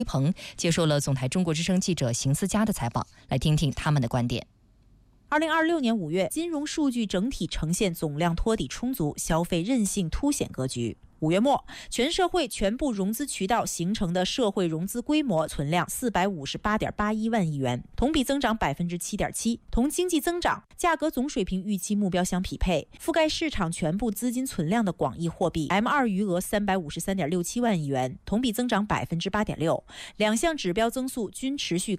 鹏接受了总台中国之声记者邢思佳的采访，来听听他们的观点。 2026年5月，金融数据整体呈现总量托底充足、消费韧性凸显格局。5月末，全社会全部融资渠道形成的社会融资规模存量458.81万亿元，同比增长7.7%，同经济增长、价格总水平预期目标相匹配。覆盖市场全部资金存量的广义货币 M2 余额353.67万亿元，同比增长8.6%。两项指标增速均持续